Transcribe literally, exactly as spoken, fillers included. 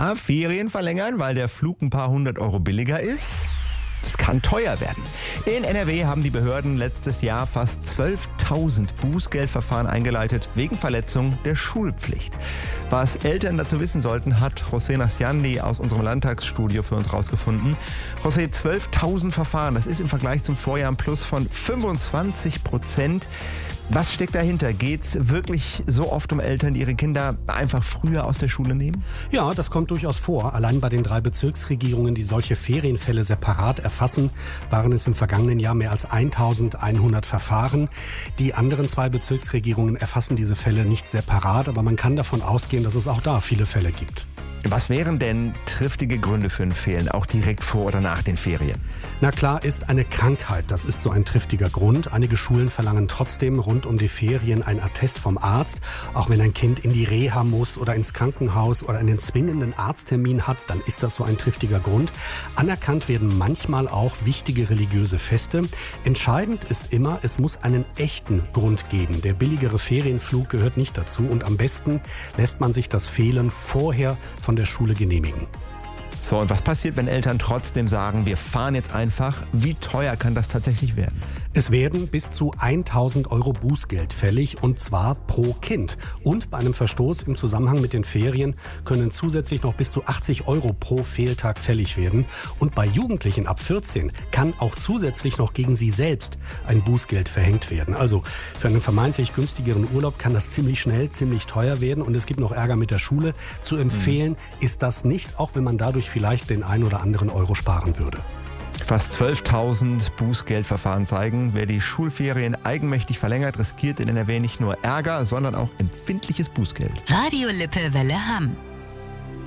Ja, Ferien verlängern, weil der Flug ein paar hundert Euro billiger ist. Es kann teuer werden. In N R W haben die Behörden letztes Jahr fast zwölftausend Bußgeldverfahren eingeleitet wegen Verletzung der Schulpflicht. Was Eltern dazu wissen sollten, hat José Nasciandi aus unserem Landtagsstudio für uns rausgefunden. José, zwölftausend Verfahren, das ist im Vergleich zum Vorjahr ein Plus von fünfundzwanzig Prozent. Was steckt dahinter? Geht es wirklich so oft um Eltern, die ihre Kinder einfach früher aus der Schule nehmen? Ja, das kommt durchaus vor. Allein bei den drei Bezirksregierungen, die solche Ferienfälle separat erfassen, waren es im vergangenen Jahr mehr als eintausendeinhundert Verfahren. Die anderen zwei Bezirksregierungen erfassen diese Fälle nicht separat, aber man kann davon ausgehen, dass es auch da viele Fälle gibt. Was wären denn triftige Gründe für ein Fehlen, auch direkt vor oder nach den Ferien? Na klar ist eine Krankheit, das ist so ein triftiger Grund. Einige Schulen verlangen trotzdem rund um die Ferien ein Attest vom Arzt. Auch wenn ein Kind in die Reha muss oder ins Krankenhaus oder einen zwingenden Arzttermin hat, dann ist das so ein triftiger Grund. Anerkannt werden manchmal auch wichtige religiöse Feste. Entscheidend ist immer, es muss einen echten Grund geben. Der billigere Ferienflug gehört nicht dazu und am besten lässt man sich das Fehlen vorher von der Schule genehmigen. So, und was passiert, wenn Eltern trotzdem sagen, wir fahren jetzt einfach? Wie teuer kann das tatsächlich werden? Es werden bis zu tausend Euro Bußgeld fällig, und zwar pro Kind. Und bei einem Verstoß im Zusammenhang mit den Ferien können zusätzlich noch bis zu achtzig Euro pro Fehltag fällig werden. Und bei Jugendlichen ab vierzehn kann auch zusätzlich noch gegen sie selbst ein Bußgeld verhängt werden. Also für einen vermeintlich günstigeren Urlaub kann das ziemlich schnell, ziemlich teuer werden. Und es gibt noch Ärger mit der Schule. Zu empfehlen mhm. ist das nicht, auch wenn man dadurch vielleicht den ein oder anderen Euro sparen würde. Fast zwölftausend Bußgeldverfahren zeigen, wer die Schulferien eigenmächtig verlängert, riskiert in N R W nicht nur Ärger, sondern auch empfindliches Bußgeld. Radio Lippe Welle Hamm.